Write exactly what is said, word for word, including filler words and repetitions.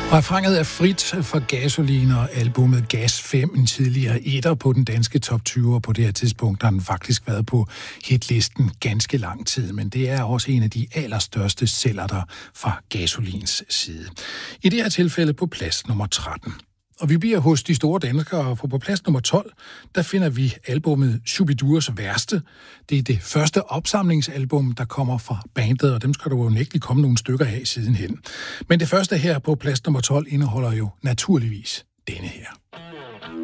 Refrænet er frit fra Gasolin og albumet Gas fem, en tidligere etter på den danske top tyve, og på det her tidspunkt har den faktisk været på hitlisten ganske lang tid, men det er også en af de allerstørste sælgere fra Gasolins side. I det her tilfælde på plads nummer tretten. Og vi bliver hos de store danskere, for på plads nummer tolv, der finder vi albumet Shubidus Værste. Det er det første opsamlingsalbum, der kommer fra bandet, og dem skal der jo nægteligt komme nogle stykker af sidenhen. Men det første her på plads nummer tolv indeholder jo naturligvis denne her.